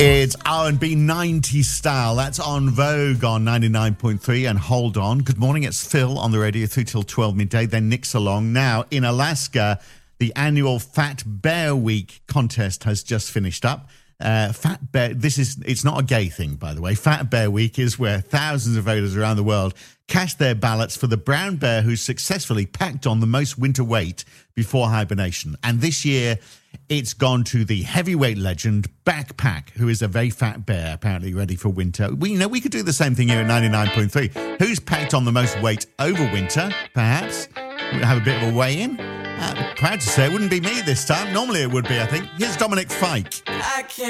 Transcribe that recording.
It's R&B 90s style. That's on Vogue on 99.3 and Hold On. Good morning, it's Phil on the radio through till 12 midday. Then Nick's along. Now, in Alaska, the annual Fat Bear Week contest has just finished up. Fat Bear, it's not a gay thing, by the way. Fat Bear Week is where thousands of voters around the world cast their ballots for the brown bear who successfully packed on the most winter weight before hibernation. And this year, it's gone to the heavyweight legend Backpack, who is a very fat bear, apparently ready for winter. We could do the same thing here at 99.3. Who's packed on the most weight over winter, perhaps? We'll have a bit of a weigh-in. Proud to say it wouldn't be me this time. Normally it would be, I think. Here's Dominic Fike. I can't